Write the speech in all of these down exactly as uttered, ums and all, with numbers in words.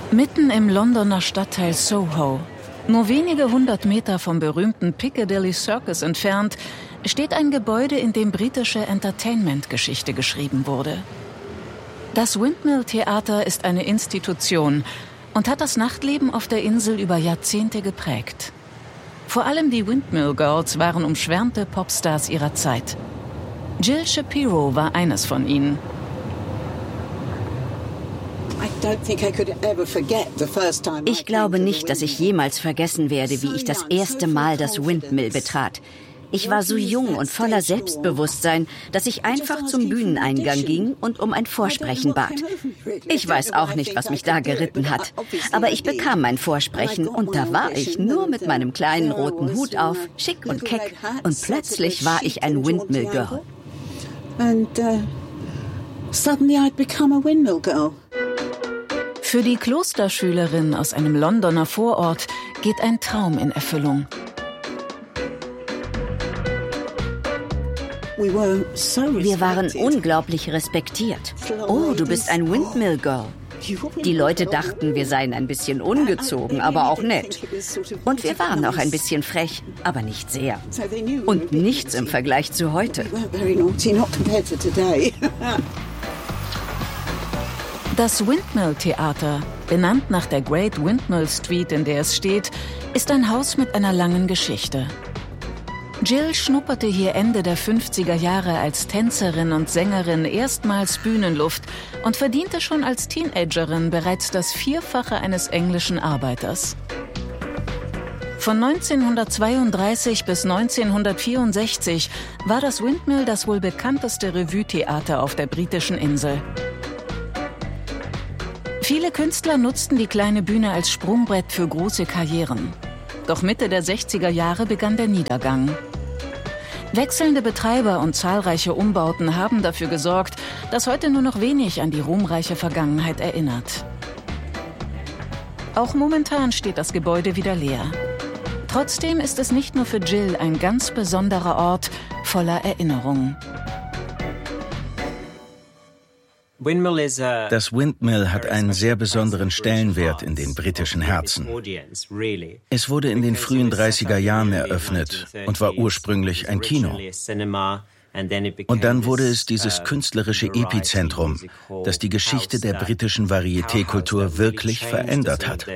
Mitten im Londoner Stadtteil Soho, nur wenige hundert Meter vom berühmten Piccadilly Circus entfernt, steht ein Gebäude, in dem britische Entertainment-Geschichte geschrieben wurde. Das Windmill Theater ist eine Institution und hat das Nachtleben auf der Insel über Jahrzehnte geprägt. Vor allem die Windmill Girls waren umschwärmte Popstars ihrer Zeit. Jill Shapiro war eines von ihnen. Ich glaube nicht, dass ich jemals vergessen werde, wie ich das erste Mal das Windmill betrat. Ich war so jung und voller Selbstbewusstsein, dass ich einfach zum Bühneneingang ging und um ein Vorsprechen bat. Ich weiß auch nicht, was mich da geritten hat, aber ich bekam mein Vorsprechen und da war ich nur mit meinem kleinen roten Hut auf, schick und keck, und plötzlich war ich ein Windmill Girl. And uh, suddenly I'd become a windmill girl. Für die Klosterschülerin aus einem Londoner Vorort geht ein Traum in Erfüllung. Wir waren unglaublich respektiert. Oh, du bist ein Windmill Girl. Die Leute dachten, wir seien ein bisschen ungezogen, aber auch nett. Und wir waren auch ein bisschen frech, aber nicht sehr. Und nichts im Vergleich zu heute. Das Windmill Theater, benannt nach der Great Windmill Street, in der es steht, ist ein Haus mit einer langen Geschichte. Jill schnupperte hier Ende der fünfziger Jahre als Tänzerin und Sängerin erstmals Bühnenluft und verdiente schon als Teenagerin bereits das Vierfache eines englischen Arbeiters. Von neunzehnhundertzweiunddreißig bis neunzehnhundertvierundsechzig war das Windmill das wohl bekannteste Revue-Theater auf der britischen Insel. Viele Künstler nutzten die kleine Bühne als Sprungbrett für große Karrieren. Doch Mitte der sechziger Jahre begann der Niedergang. Wechselnde Betreiber und zahlreiche Umbauten haben dafür gesorgt, dass heute nur noch wenig an die ruhmreiche Vergangenheit erinnert. Auch momentan steht das Gebäude wieder leer. Trotzdem ist es nicht nur für Jill ein ganz besonderer Ort voller Erinnerungen. Das Windmill hat einen sehr besonderen Stellenwert in den britischen Herzen. Es wurde in den frühen dreißiger Jahren eröffnet und war ursprünglich ein Kino. Und dann wurde es dieses künstlerische Epizentrum, das die Geschichte der britischen Varieté-Kultur wirklich verändert hat.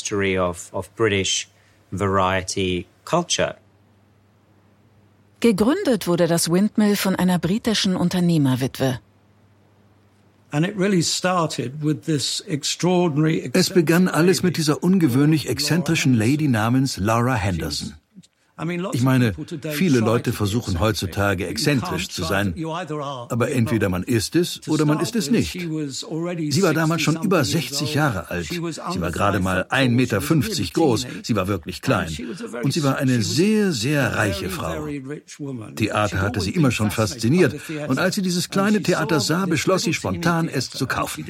Gegründet wurde das Windmill von einer britischen Unternehmerwitwe. Es begann alles mit dieser ungewöhnlich exzentrischen Lady namens Laura Henderson. Ich meine, viele Leute versuchen heutzutage exzentrisch zu sein, aber entweder man ist es oder man ist es nicht. Sie war damals schon über sechzig Jahre alt. Sie war gerade mal ein Meter fünfzig groß. Sie war wirklich klein. Und sie war eine sehr, sehr reiche Frau. Theater hatte sie immer schon fasziniert. Und als sie dieses kleine Theater sah, beschloss sie spontan, es zu kaufen.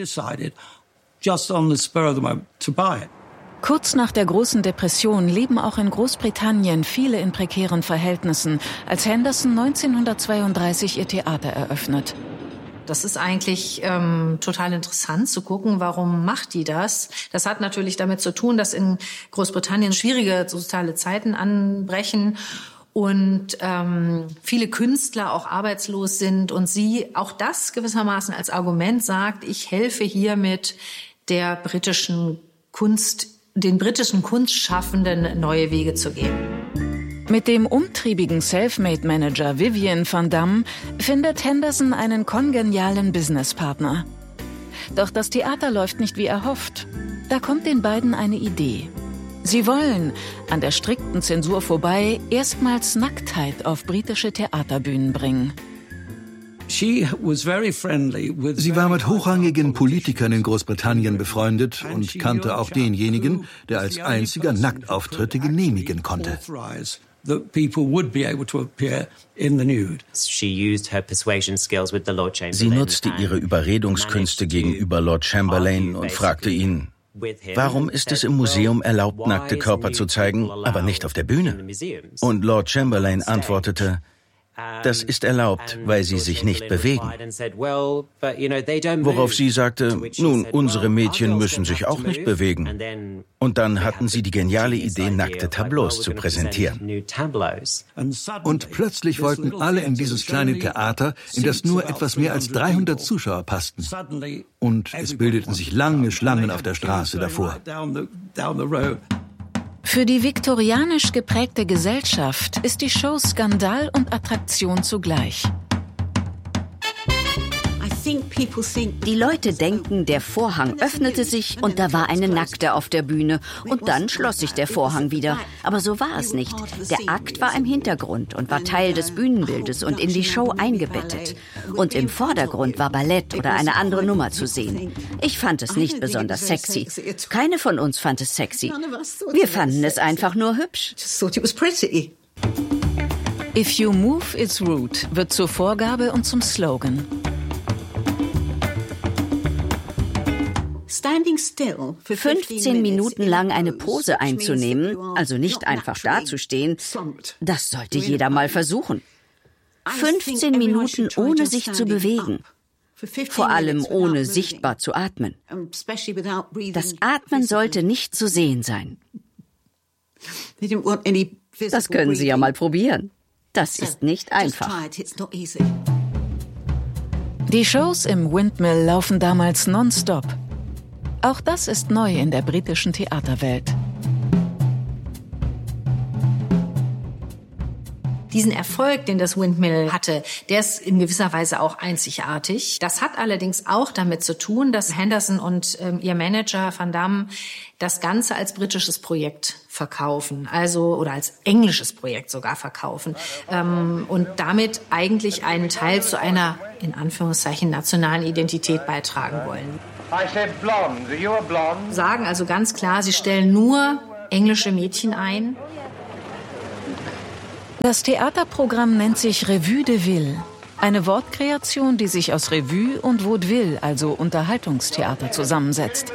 Kurz nach der großen Depression leben auch in Großbritannien viele in prekären Verhältnissen, als Henderson neunzehnhundertzweiunddreißig ihr Theater eröffnet. Das ist eigentlich ähm, total interessant zu gucken, warum macht die das? Das hat natürlich damit zu tun, dass in Großbritannien schwierige soziale Zeiten anbrechen und ähm, viele Künstler auch arbeitslos sind und sie auch das gewissermaßen als Argument sagt, ich helfe hiermit der britischen Kunst, den britischen Kunstschaffenden neue Wege zu gehen. Mit dem umtriebigen Selfmade-Manager Vivian van Damme findet Henderson einen kongenialen Businesspartner. Doch das Theater läuft nicht wie erhofft. Da kommt den beiden eine Idee. Sie wollen, an der strikten Zensur vorbei, erstmals Nacktheit auf britische Theaterbühnen bringen. Sie war mit hochrangigen Politikern in Großbritannien befreundet und kannte auch denjenigen, der als einziger Nacktauftritte genehmigen konnte. Sie nutzte ihre Überredungskünste gegenüber Lord Chamberlain und fragte ihn, warum ist es im Museum erlaubt, nackte Körper zu zeigen, aber nicht auf der Bühne? Und Lord Chamberlain antwortete, Das ist erlaubt, weil sie sich nicht bewegen. Worauf sie sagte, nun, unsere Mädchen müssen sich auch nicht bewegen. Und dann hatten sie die geniale Idee, nackte Tableaus zu präsentieren. Und plötzlich wollten alle in dieses kleine Theater, in das nur etwas mehr als dreihundert Zuschauer passten. Und es bildeten sich lange Schlangen auf der Straße davor. Für die viktorianisch geprägte Gesellschaft ist die Show Skandal und Attraktion zugleich. Die Leute denken, der Vorhang öffnete sich und da war eine Nackte auf der Bühne und dann schloss sich der Vorhang wieder. Aber so war es nicht. Der Akt war im Hintergrund und war Teil des Bühnenbildes und in die Show eingebettet. Und im Vordergrund war Ballett oder eine andere Nummer zu sehen. Ich fand es nicht besonders sexy. Keine von uns fand es sexy. Wir fanden es einfach nur hübsch. If you move, it's rude wird zur Vorgabe und zum Slogan. fünfzehn Minuten lang eine Pose einzunehmen, also nicht einfach dazustehen, das sollte jeder mal versuchen. fünfzehn Minuten ohne sich zu bewegen. Vor allem ohne sichtbar zu atmen. Das Atmen sollte nicht zu sehen sein. Das können Sie ja mal probieren. Das ist nicht einfach. Die Shows im Windmill laufen damals nonstop. Auch das ist neu in der britischen Theaterwelt. Diesen Erfolg, den das Windmill hatte, der ist in gewisser Weise auch einzigartig. Das hat allerdings auch damit zu tun, dass Henderson und ähm, ihr Manager Van Damme das Ganze als britisches Projekt verkaufen, also oder als englisches Projekt sogar verkaufen ähm, und damit eigentlich einen Teil zu einer, in Anführungszeichen, nationalen Identität beitragen wollen. I said blonde. You are blonde. Sagen also ganz klar, sie stellen nur englische Mädchen ein. Das Theaterprogramm nennt sich Revue de Ville. Eine Wortkreation, die sich aus Revue und Vaudeville, also Unterhaltungstheater, zusammensetzt.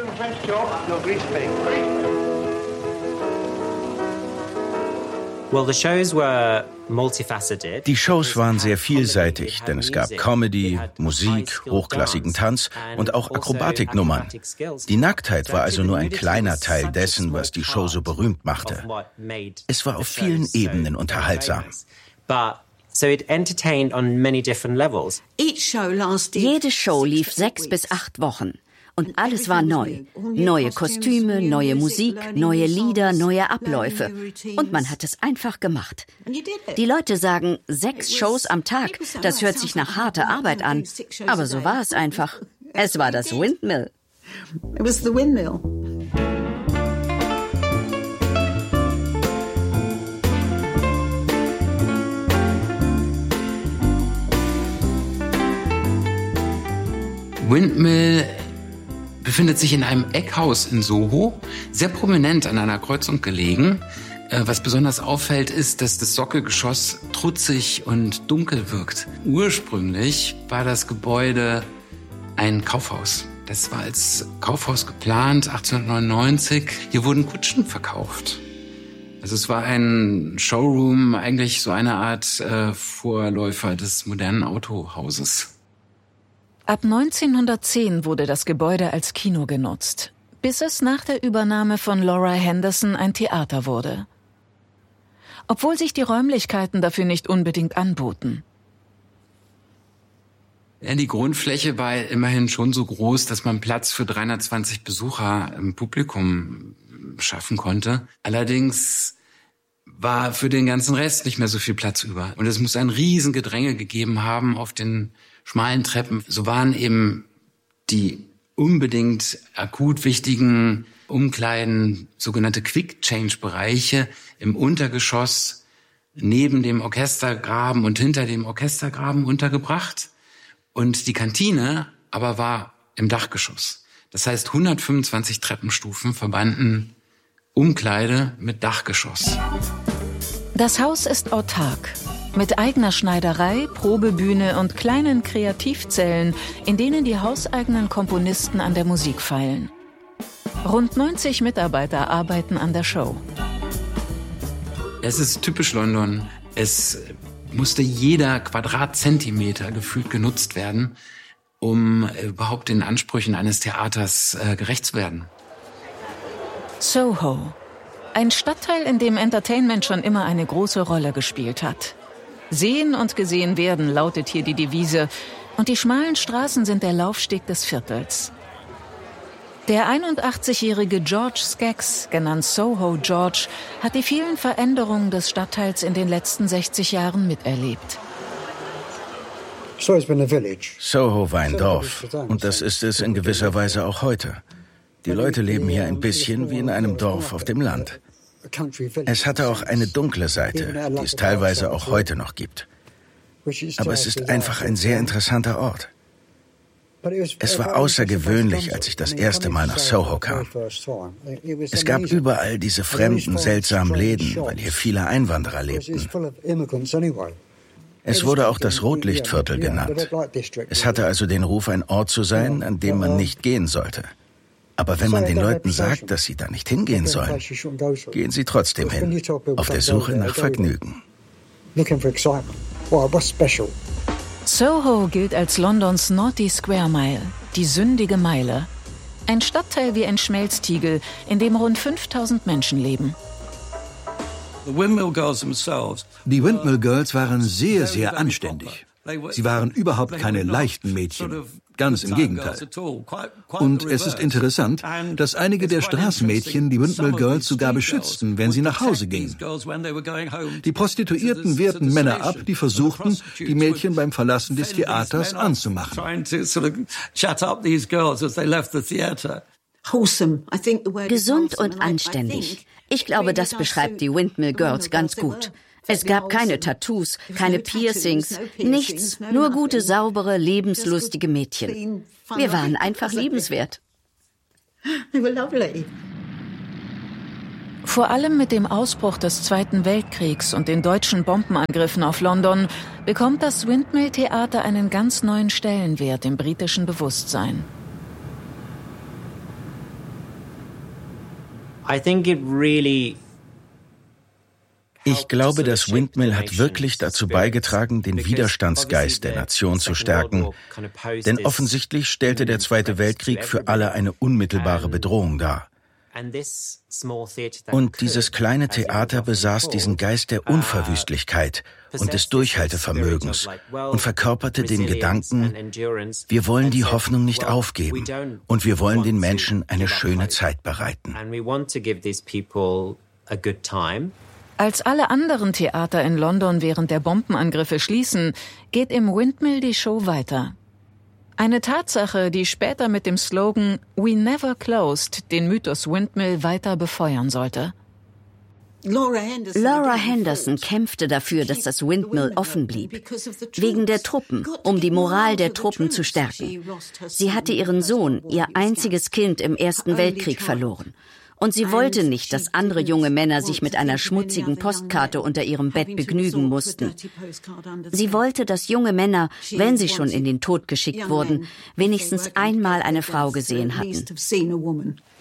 Die Shows waren sehr vielseitig, denn es gab Comedy, Musik, hochklassigen Tanz und auch Akrobatiknummern. Die Nacktheit war also nur ein kleiner Teil dessen, was die Show so berühmt machte. Es war auf vielen Ebenen unterhaltsam. Jede Show lief sechs bis acht Wochen. Und alles war neu. Neue Kostüme, neue Musik, neue Lieder, neue Abläufe. Und man hat es einfach gemacht. Die Leute sagen, sechs Shows am Tag, das hört sich nach harter Arbeit an. Aber so war es einfach. Es war das Windmill. It was the Windmill. Windmill befindet sich in einem Eckhaus in Soho, sehr prominent an einer Kreuzung gelegen. Was besonders auffällt, ist, dass das Sockelgeschoss trutzig und dunkel wirkt. Ursprünglich war das Gebäude ein Kaufhaus. Das war als Kaufhaus geplant, achtzehnhundertneunundneunzig. Hier wurden Kutschen verkauft. Also es war ein Showroom, eigentlich so eine Art äh, Vorläufer des modernen Autohauses. Ab neunzehnhundertzehn wurde das Gebäude als Kino genutzt, bis es nach der Übernahme von Laura Henderson ein Theater wurde. Obwohl sich die Räumlichkeiten dafür nicht unbedingt anboten. Ja, die Grundfläche war immerhin schon so groß, dass man Platz für dreihundertzwanzig Besucher im Publikum schaffen konnte. Allerdings war für den ganzen Rest nicht mehr so viel Platz über. Und es muss ein Riesengedränge gegeben haben auf den schmalen Treppen. So waren eben die unbedingt akut wichtigen Umkleiden, sogenannte Quick-Change-Bereiche im Untergeschoss neben dem Orchestergraben und hinter dem Orchestergraben untergebracht. Und die Kantine aber war im Dachgeschoss. Das heißt, hundertfünfundzwanzig Treppenstufen verbanden Umkleide mit Dachgeschoss. Das Haus ist autark. Mit eigener Schneiderei, Probebühne und kleinen Kreativzellen, in denen die hauseigenen Komponisten an der Musik feilen. Rund neunzig Mitarbeiter arbeiten an der Show. Es ist typisch London. Es musste jeder Quadratzentimeter gefühlt genutzt werden, um überhaupt den Ansprüchen eines Theaters äh, gerecht zu werden. Soho. Ein Stadtteil, in dem Entertainment schon immer eine große Rolle gespielt hat. Sehen und gesehen werden, lautet hier die Devise. Und die schmalen Straßen sind der Laufsteg des Viertels. Der einundachtzigjährige George Skaggs, genannt Soho George, hat die vielen Veränderungen des Stadtteils in den letzten sechzig Jahren miterlebt. Soho war ein Dorf. Und das ist es in gewisser Weise auch heute. Die Leute leben hier ein bisschen wie in einem Dorf auf dem Land. Es hatte auch eine dunkle Seite, die es teilweise auch heute noch gibt. Aber es ist einfach ein sehr interessanter Ort. Es war außergewöhnlich, als ich das erste Mal nach Soho kam. Es gab überall diese fremden, seltsamen Läden, weil hier viele Einwanderer lebten. Es wurde auch das Rotlichtviertel genannt. Es hatte also den Ruf, ein Ort zu sein, an dem man nicht gehen sollte. Aber wenn man den Leuten sagt, dass sie da nicht hingehen sollen, gehen sie trotzdem hin, auf der Suche nach Vergnügen. Soho gilt als Londons Naughty Square Mile, die sündige Meile. Ein Stadtteil wie ein Schmelztiegel, in dem rund fünftausend Menschen leben. Die Windmill Girls waren sehr, sehr anständig. Sie waren überhaupt keine leichten Mädchen, ganz im Gegenteil. Und es ist interessant, dass einige der Straßenmädchen die Windmill Girls sogar beschützten, wenn sie nach Hause gingen. Die Prostituierten wehrten Männer ab, die versuchten, die Mädchen beim Verlassen des Theaters anzumachen. Gesund und anständig. Ich glaube, das beschreibt die Windmill Girls ganz gut. Es gab keine Tattoos, keine Piercings, nichts, nur gute, saubere, lebenslustige Mädchen. Wir waren einfach liebenswert. Vor allem mit dem Ausbruch des Zweiten Weltkriegs und den deutschen Bombenangriffen auf London bekommt das Windmill Theater einen ganz neuen Stellenwert im britischen Bewusstsein. I think it really Ich glaube, das Windmill hat wirklich dazu beigetragen, den Widerstandsgeist der Nation zu stärken, denn offensichtlich stellte der Zweite Weltkrieg für alle eine unmittelbare Bedrohung dar. Und dieses kleine Theater besaß diesen Geist der Unverwüstlichkeit und des Durchhaltevermögens und verkörperte den Gedanken, wir wollen die Hoffnung nicht aufgeben und wir wollen den Menschen eine schöne Zeit bereiten. Als alle anderen Theater in London während der Bombenangriffe schließen, geht im Windmill die Show weiter. Eine Tatsache, die später mit dem Slogan "We never closed" den Mythos Windmill weiter befeuern sollte. Laura Henderson kämpfte dafür, dass das Windmill offen blieb. Wegen der Truppen, um die Moral der Truppen zu stärken. Sie hatte ihren Sohn, ihr einziges Kind im Ersten Weltkrieg verloren. Und sie wollte nicht, dass andere junge Männer sich mit einer schmutzigen Postkarte unter ihrem Bett begnügen mussten. Sie wollte, dass junge Männer, wenn sie schon in den Tod geschickt wurden, wenigstens einmal eine Frau gesehen hatten.